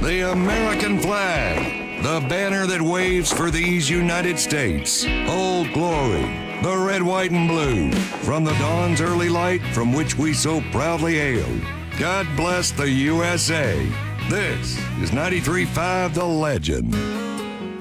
The American flag, the banner that waves for these United States. Old Glory, the red, white, and blue, from the dawn's early light from which we so proudly hailed. God bless the USA. This is 93.5 The Legend.